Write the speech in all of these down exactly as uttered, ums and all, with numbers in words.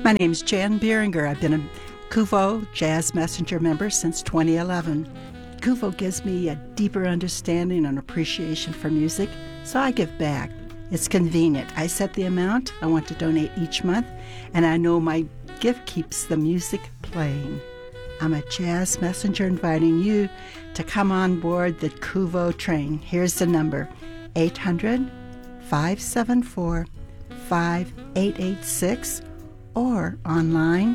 My name's Jan Beeringer. I've been a Kuvo Jazz Messenger member since twenty eleven. Kuvo gives me a deeper understanding and appreciation for music, so I give back. It's convenient. I set the amount I want to donate each month, and I know my gift keeps the music playing. I'm a jazz messenger inviting you to come on board the Kuvo train. Here's the number, eight hundred, five seven four, five eight eight six, or online,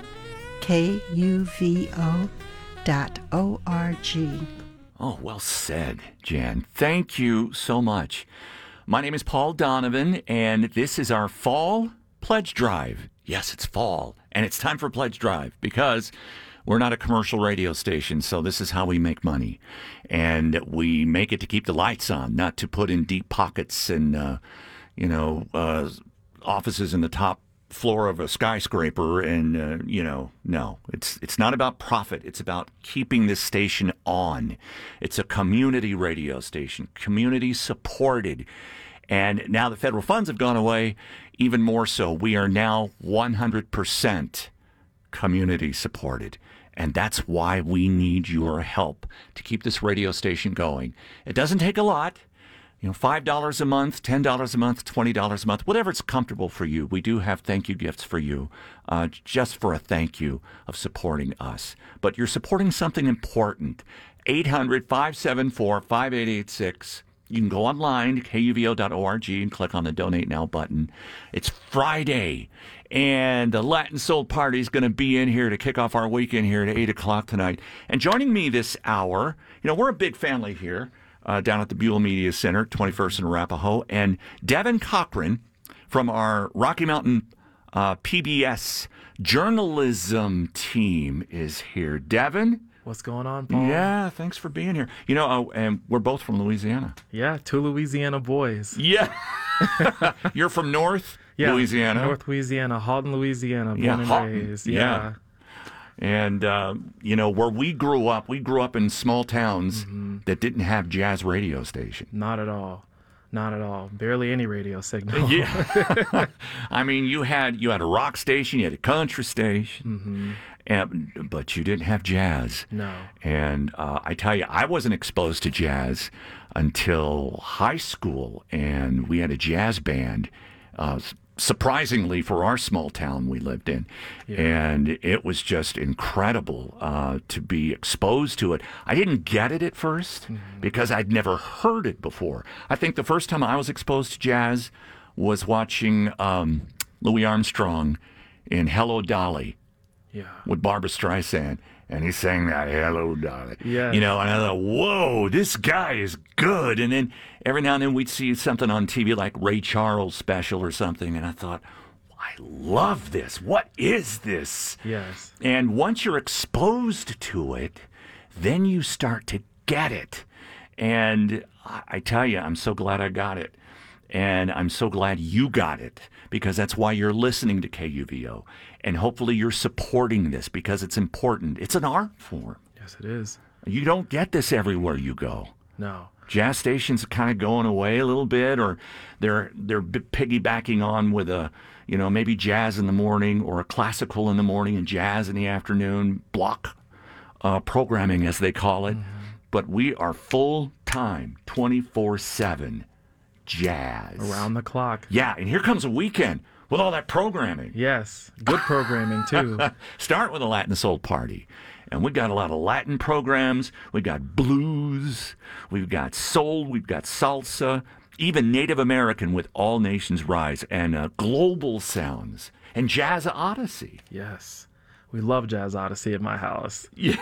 K U V O dot O R G. Oh, well said, Jan. Thank you so much. My name is Paul Donovan, and this is our Fall Pledge Drive. Yes, it's fall, and it's time for Pledge Drive because we're not a commercial radio station, so this is how we make money. And we make it to keep the lights on, not to put in deep pockets and, uh, you know, uh, offices in the top floor of a skyscraper. And, uh, you know, no, it's it's not about profit. It's about keeping this station on. It's a community radio station, community supported. And now the federal funds have gone away, even more so. We are now one hundred percent community supported. And that's why we need your help to keep this radio station going. It doesn't take a lot. You know, five dollars a month, ten dollars a month, twenty dollars a month, whatever it's comfortable for you. We do have thank you gifts for you, uh, just for a thank you of supporting us. But you're supporting something important. eight hundred, five seven four, five eight eight six. You can go online to K U V O dot org and click on the Donate Now button. It's Friday, and the Latin Soul Party is going to be in here to kick off our weekend here at eight o'clock tonight. And joining me this hour, you know, we're a big family here. Uh, down at the Buell Media Center, twenty-first and Arapahoe. And Devin Cochran from our Rocky Mountain uh, P B S journalism team is here. Devin? What's going on, Paul? Yeah, thanks for being here. You know, uh, and we're both from Louisiana. Yeah, two Louisiana boys. Yeah. You're from North yeah, Louisiana? North Louisiana, Halton, Louisiana, born yeah, and Halton. raised. Yeah. yeah. And, uh, you know, where we grew up, we grew up in small towns mm-hmm. that didn't have jazz radio station. Not at all. Not at all. Barely any radio signal. Yeah. I mean, you had you had a rock station, you had a country station, mm-hmm. and, but you didn't have jazz. No. And uh, I tell you, I wasn't exposed to jazz until high school, and we had a jazz band, uh, surprisingly for our small town we lived in. Yeah. And it was just incredible uh, to be exposed to it. I didn't get it at first mm-hmm. because I'd never heard it before. I think the first time I was exposed to jazz was watching um, Louis Armstrong in Hello, Dolly yeah. with Barbra Streisand. And he sang that, Hello, Dolly. Yeah. You know, and I thought, whoa, this guy is good. And then every now and then we'd see something on T V like Ray Charles special or something. And I thought, I love this. What is this? Yes. And once you're exposed to it, then you start to get it. And I tell you, I'm so glad I got it. And I'm so glad you got it, because that's why you're listening to K U V O. And hopefully you're supporting this because it's important. It's an art form. Yes, it is. You don't get this everywhere you go. No. Jazz stations are kind of going away a little bit, or they're they're piggybacking on with a, you know, maybe jazz in the morning or a classical in the morning and jazz in the afternoon, block uh, programming as they call it. Mm-hmm. But we are full-time, twenty-four seven jazz. Around the clock. Yeah, and here comes a weekend with all that programming. Yes, good programming too. Start with a Latin Soul Party. And we've got a lot of Latin programs. We've got blues. We've got soul. We've got salsa. Even Native American with All Nations Rise. And uh, global sounds. And Jazz Odyssey. Yes. We love Jazz Odyssey at my house. Yeah.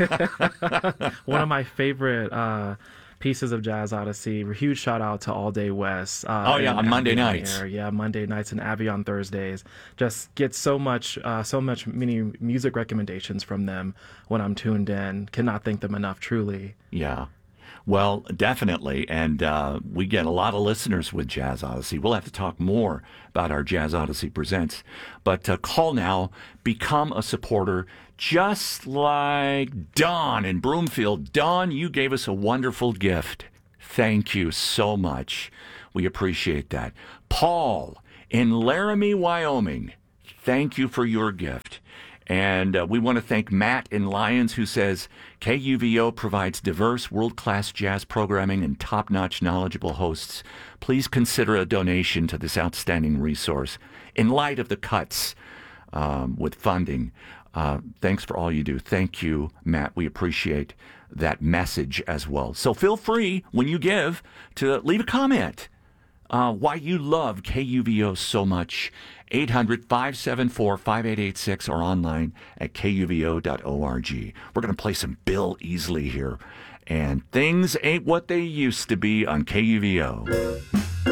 One of my favorite uh, pieces of Jazz Odyssey. A huge shout out to All Day West. Uh, oh yeah, on Monday nights. Air. Yeah, Monday nights and Abby on Thursdays. Just get so much, uh, so much many music recommendations from them when I'm tuned in. Cannot thank them enough. Truly. Yeah. Well, definitely, and uh, we get a lot of listeners with Jazz Odyssey. We'll have to talk more about our Jazz Odyssey Presents. But uh, call now, become a supporter, just like Don in Broomfield. Don, you gave us a wonderful gift. Thank you so much. We appreciate that. Paul in Laramie, Wyoming. Thank you for your gift. And uh, we want to thank Matt in Lyons, who says K U V O provides diverse, world-class jazz programming and top-notch knowledgeable hosts. Please consider a donation to this outstanding resource in light of the cuts um, with funding. Uh, thanks for all you do. Thank you, Matt. We appreciate that message as well. So feel free, when you give, to leave a comment uh, why you love K U V O so much. eight hundred, five seven four, five eight eight six or online at K U V O dot org. We're going to play some Bill Easley here. And things ain't what they used to be on K U V O.